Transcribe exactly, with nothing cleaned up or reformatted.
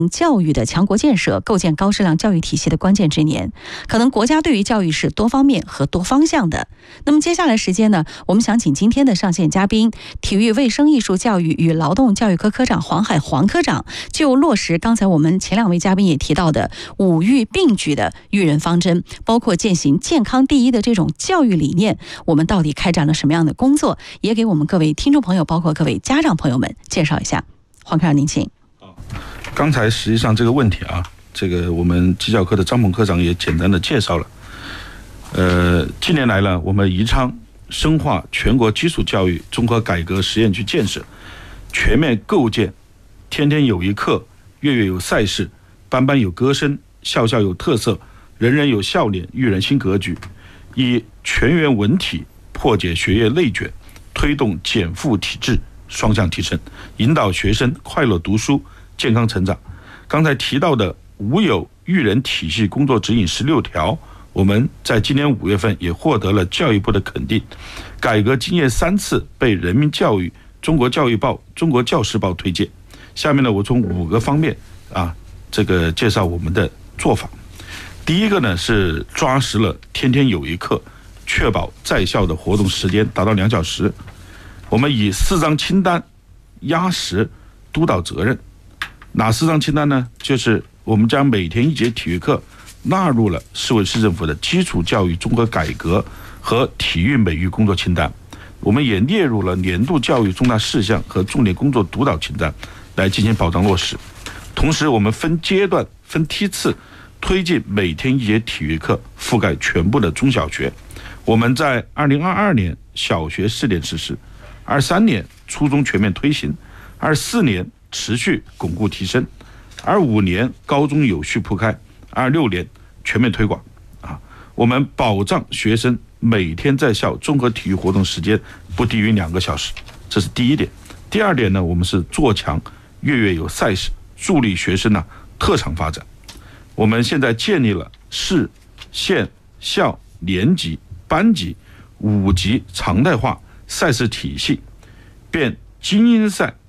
教育的强国建设，构建高质量教育体系的关键之年。可能国家对于教育是多方面和多方向的。那么接下来时间呢，我们想请今天的上线嘉宾，体育卫生艺术教育与劳动教育科科长黄海黄科长，就落实刚才我们前两位嘉宾也提到的五育并举的育人方针，包括践行健康第一的这种教育理念，我们到底开展了什么样的工作，也给我们各位听众朋友，包括各位家长朋友们介绍一下。黄科长，您请。 刚才实际上这个问题啊，这个我们技教科的张鹏科长也简单的介绍了。呃，近年来呢，我们宜昌深化全国基础教育综合改革实验区建设，全面构建天天有一课、月月有赛事、班班有歌声、校校有特色、人人有笑脸育人新格局，以全员文体破解学业内卷，推动减负体质双向提升，引导学生快乐读书、健康成长。刚才提到的无有育人体系工作指引十六条，我们在今年五月份也获得了教育部的肯定，改革经验三次被人民教育、中国教育报、中国教师报推荐。下面呢，我从五个方面啊，这个介绍我们的做法。第一个呢，是抓实了天天有一课，确保在校的活动时间达到两小时。我们以四张清单压实督导责任。哪四张清单呢？就是我们将每天一节体育课纳入了市委市政府的基础教育综合改革和体育美育工作清单，我们也列入了年度教育重大事项和重点工作督导清单来进行保障落实。同时，我们分阶段、分梯次推进每天一节体育课覆盖全部的中小学。我们在二零二二年小学试点实施，二三年初中全面推行，二四年持续巩固提升，二五年高中有序铺开，二六年全面推广。啊，我们保障学生每天在校综合体育活动时间不低于两个小时，这是第一点。第二点呢，我们是做强月月有赛事，助力学生呢特长发展。我们现在建立了市、县、校、年级、班级五级常态化赛事体系，变精英赛